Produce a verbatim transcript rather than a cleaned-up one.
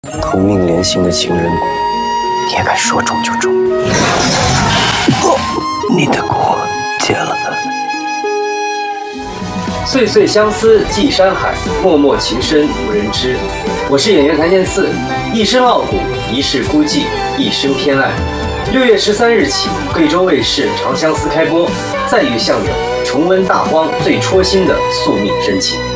同命连心的情人骨，你也敢说中就中？哦，你的骨结了。 岁岁相思系山海，脉脉情深无人知。我是演员谭健次，一生傲骨，一世孤寂，一生偏爱。六月十三日起，贵州卫视《长相思》开播，再遇相友，重温大荒最戳心的宿命深情。